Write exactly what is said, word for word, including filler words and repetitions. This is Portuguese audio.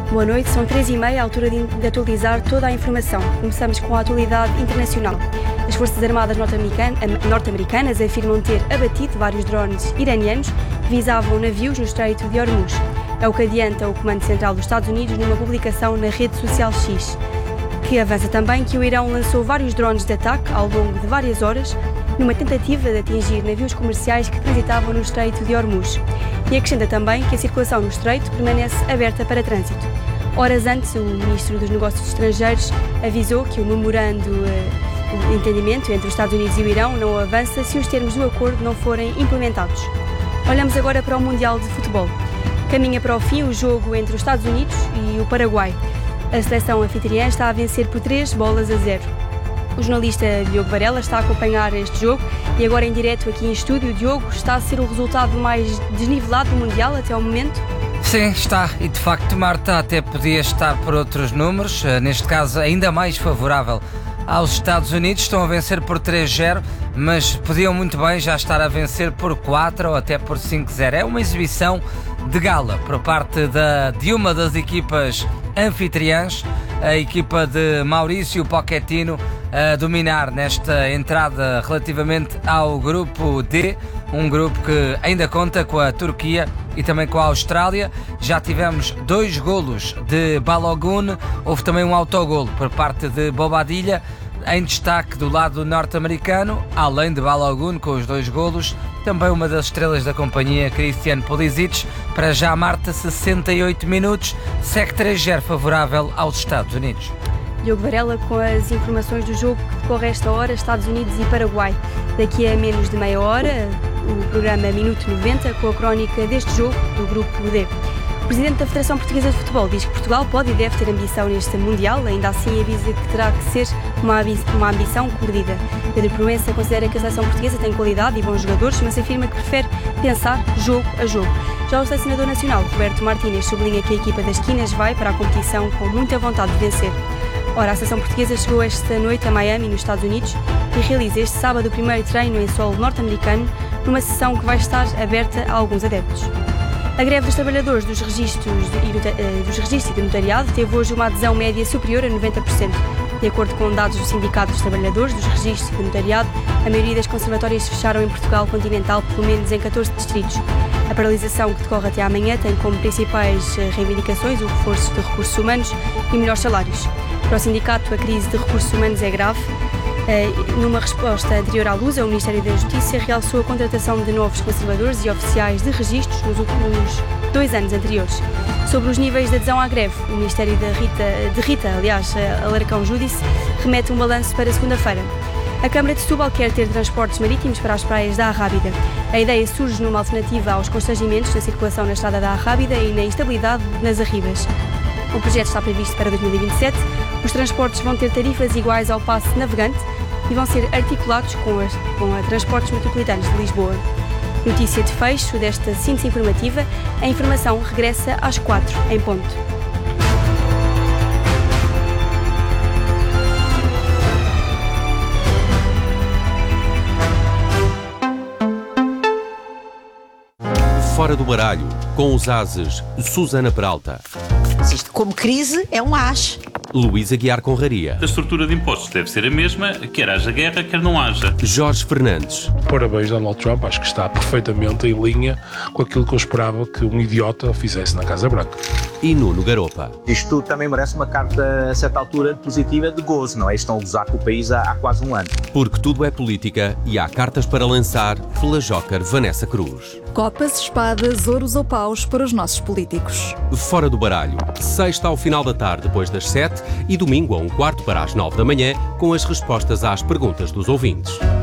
Boa noite, são três e meia, a altura de, de atualizar toda a informação. Começamos com a atualidade internacional. As Forças Armadas norte-americanas, norte-americanas afirmam ter abatido vários drones iranianos que visavam navios no Estreito de Hormuz. É o que adianta o Comando Central dos Estados Unidos numa publicação na rede social X, que avança também que o Irão lançou vários drones de ataque ao longo de várias horas numa tentativa de atingir navios comerciais que transitavam no Estreito de Hormuz. E acrescenta também que a circulação no Estreito permanece aberta para trânsito. Horas antes, o Ministro dos Negócios Estrangeiros avisou que o memorando de entendimento entre os Estados Unidos e o Irão não avança se os termos do acordo não forem implementados. Olhamos agora para o Mundial de Futebol. Caminha para o fim o jogo entre os Estados Unidos e o Paraguai. A seleção anfitriã está a vencer por três bolas a zero. O jornalista Diogo Varela está a acompanhar este jogo e agora em direto aqui em estúdio. Diogo, está a ser o resultado mais desnivelado do Mundial até ao momento? Sim, está. E de facto, Marta, até podia estar por outros números. Neste caso, ainda mais favorável aos Estados Unidos. Estão a vencer por três a zero, mas podiam muito bem já estar a vencer por quatro ou até por cinco a zero. É uma exibição de gala por parte da, de uma das equipas anfitriãs, a equipa de Maurício Pochettino, a dominar nesta entrada relativamente ao grupo D, um grupo que ainda conta com a Turquia e também com a Austrália. Já tivemos dois golos de Balogun, houve também um autogolo por parte de Bobadilla. Em destaque do lado norte-americano, além de Balogun com os dois golos, também uma das estrelas da companhia, Christian Pulisic. Para já, Marta, sessenta e oito minutos, segue três a zero favorável aos Estados Unidos. Diogo Varela com as informações do jogo que decorre esta hora, Estados Unidos e Paraguai. Daqui a menos de meia hora, o programa Minuto noventa com a crónica deste jogo do grupo D. O Presidente da Federação Portuguesa de Futebol diz que Portugal pode e deve ter ambição neste Mundial, ainda assim avisa que terá que ser uma, uma ambição comedida. Pedro Proença considera que a seleção portuguesa tem qualidade e bons jogadores, mas afirma que prefere pensar jogo a jogo. Já o selecionador nacional, Roberto Martínez, sublinha que a equipa das Quinas vai para a competição com muita vontade de vencer. Ora, a seleção portuguesa chegou esta noite a Miami, nos Estados Unidos, e realiza este sábado o primeiro treino em solo norte-americano, numa sessão que vai estar aberta a alguns adeptos. A greve dos trabalhadores dos registros, de, dos registros e do notariado teve hoje uma adesão média superior a noventa por cento. De acordo com dados do Sindicato dos Trabalhadores dos Registros e do Notariado, a maioria das conservatórias fecharam em Portugal continental, pelo menos em catorze distritos. A paralisação, que decorre até amanhã, tem como principais reivindicações o reforço de recursos humanos e melhores salários. Para o sindicato, a crise de recursos humanos é grave. Numa resposta anterior à Lusa, o Ministério da Justiça realçou a contratação de novos conservadores e oficiais de registros nos últimos dois anos anteriores. Sobre os níveis de adesão à greve, o Ministério da Rita, de Rita, aliás, Alarcão Júdice, remete um balanço para segunda-feira. A Câmara de Setúbal quer ter transportes marítimos para as praias da Arrábida. A ideia surge numa alternativa aos constrangimentos na circulação na estrada da Arrábida e na instabilidade nas arribas. O projeto está previsto para dois mil e vinte e sete. Os transportes vão ter tarifas iguais ao passe navegante e vão ser articulados com, as, com a Transportes Metropolitanos de Lisboa. Notícia de fecho desta síntese informativa. A informação regressa às quatro, em ponto. Fora do baralho, com os ases Susana Peralta. Isto, como crise, é um as. Luís Aguiar Conraria. A estrutura de impostos deve ser a mesma, quer haja guerra, quer não haja. Jorge Fernandes. Parabéns, Donald Trump. Acho que está perfeitamente em linha com aquilo que eu esperava que um idiota fizesse na Casa Branca. E Nuno Garopa. Isto também merece uma carta, a certa altura, positiva de gozo, não é? Estão a gozar com o país há, há quase um ano. Porque tudo é política e há cartas para lançar pela joker Vanessa Cruz. Copas, espadas, ouros ou paus para os nossos políticos. Fora do baralho. Sexta ao final da tarde, depois das sete, e domingo a um quarto para as nove da manhã, com as respostas às perguntas dos ouvintes.